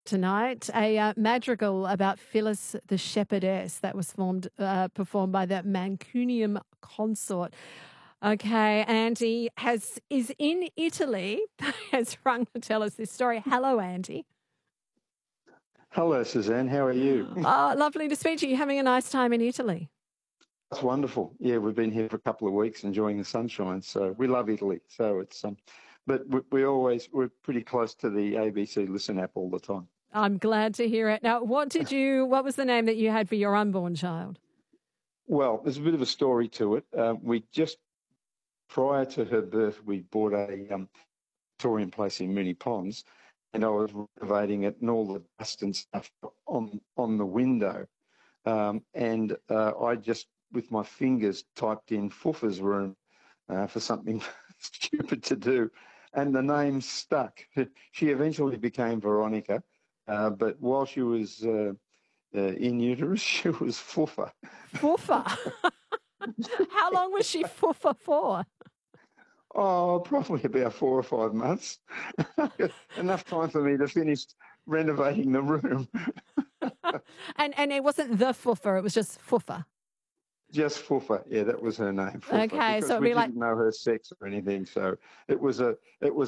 tonight, a madrigal about Phyllis the Shepherdess that was performed by the Mancunium Consort. Okay, Andy is in Italy, has rung to tell us this story. Hello, Andy. Hello, Suzanne. How are you? Oh, lovely to speak to you. Having a nice time in Italy. That's wonderful. Yeah, we've been here for a couple of weeks enjoying the sunshine. So we love Italy. So it's but we're pretty close to the ABC Listen app all the time. I'm glad to hear it. Now, what was the name that you had for your unborn child? Well, there's a bit of a story to it. We just prior to her birth, we bought a Victorian place in Moonee Ponds, and I was renovating it, and all the dust and stuff on the window, and I just with my fingers typed in Fuffa's room for something stupid to do, and the name stuck. She eventually became Veronica, but while she was in uterus, she was Fuffa. Fuffa? How long was she Fuffa for? Oh, probably about 4 or 5 months. Enough time for me to finish renovating the room. And it wasn't the Fuffa, it was just Fuffa. Just Fuffa, yeah, that was her name. Fuffa, okay, so we didn't know her sex or anything, so it was a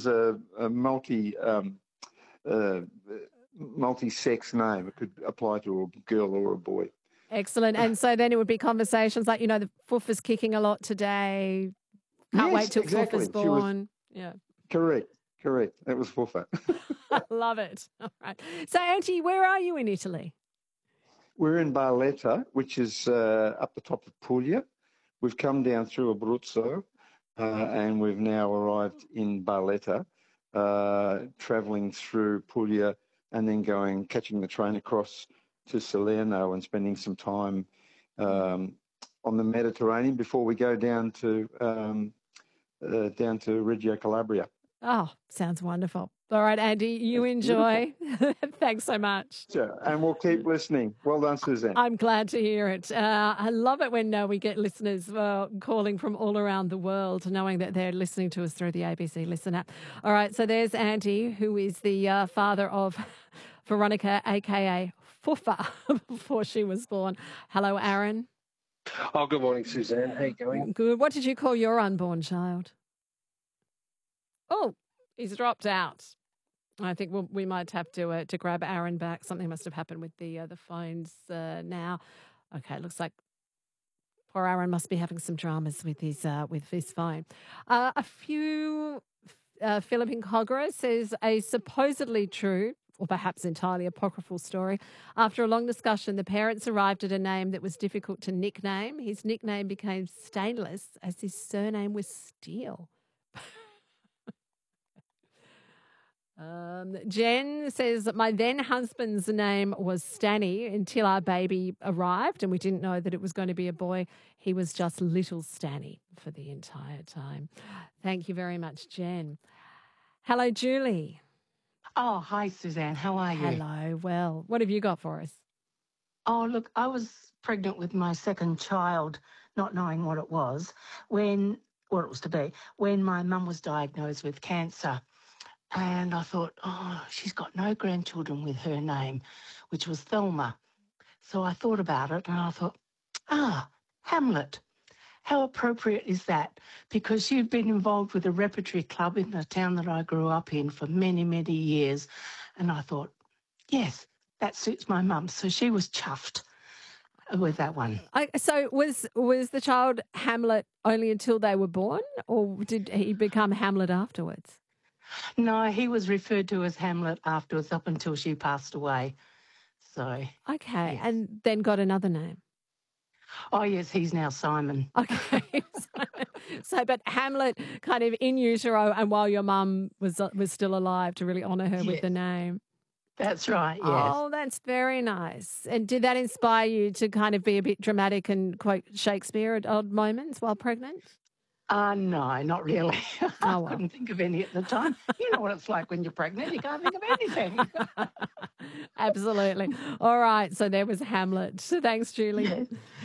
multi-sex name. It could apply to a girl or a boy. Excellent. And so then it would be conversations like, the Fuffa's kicking a lot today. Can't wait till Fuffa's born. Yeah. Correct. That was Fuffa. I love it. All right. So, Angie, where are you in Italy? We're in Barletta, which is up the top of Puglia. We've come down through Abruzzo, and we've now arrived in Barletta, travelling through Puglia and then catching the train across to Salerno and spending some time on the Mediterranean before we go down to Reggio Calabria. Oh, sounds wonderful. All right, Andy, you enjoy. Thanks so much. Sure. And we'll keep listening. Well done, Suzanne. I'm glad to hear it. I love it when we get listeners calling from all around the world, knowing that they're listening to us through the ABC Listen app. All right, so there's Andy, who is the father of Veronica, a.k.a. Fuffa, before she was born. Hello, Aaron. Oh, good morning, Suzanne. How you going? Good. What did you call your unborn child? Oh, he's dropped out. I think we might have to grab Aaron back. Something must have happened with the phones now. Okay, looks like poor Aaron must be having some dramas with his phone. A few Philippine Congress says a supposedly true, or perhaps entirely apocryphal story. After a long discussion, the parents arrived at a name that was difficult to nickname. His nickname became Stainless as his surname was Steel. Jen says that my then husband's name was Stanny until our baby arrived and we didn't know that it was going to be a boy. He was just little Stanny for the entire time. Thank you very much, Jen. Hello, Julie. Oh, hi, Suzanne. How are you? Hello. Well, what have you got for us? Oh, look, I was pregnant with my second child, not knowing what it was, what it was to be, when my mum was diagnosed with cancer. And I thought, oh, she's got no grandchildren with her name, which was Thelma. So I thought about it and I thought, Hamlet. How appropriate is that? Because she'd been involved with a repertory club in the town that I grew up in for many, many years. And I thought, yes, that suits my mum. So she was chuffed with that one. So was the child Hamlet only until they were born, or did he become Hamlet afterwards? No, he was referred to as Hamlet afterwards up until she passed away. So okay, yes. And then got another name. Oh, yes, he's now Simon. Okay. So, but Hamlet kind of in utero and while your mum was still alive to really honour her with the name. That's right, yes. Oh, that's very nice. And did that inspire you to kind of be a bit dramatic and quote Shakespeare at odd moments while pregnant? No, not really. I couldn't think of any at the time. You know what it's like when you're pregnant. You can't think of anything. Absolutely. All right. So there was Hamlet. Thanks, Julie. Yes.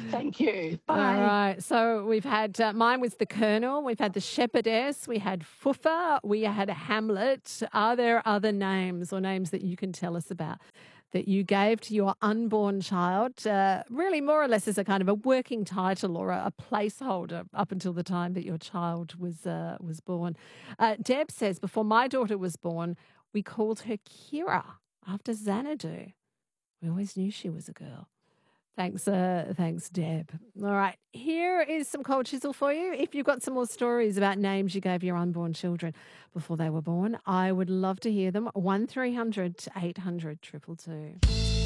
Thank you. All Bye. right. So we've had, mine was the Colonel. We've had the Shepherdess. We had Fuffa. We had Hamlet. Are there other names or names that you can tell us about that you gave to your unborn child, really more or less as a kind of a working title or a placeholder up until the time that your child was born? Deb says, before my daughter was born, we called her Kira after Xanadu. We always knew she was a girl. Thanks, Deb. All right, here is some cold chisel for you. If you've got some more stories about names you gave your unborn children before they were born, I would love to hear them. 1300 800 222.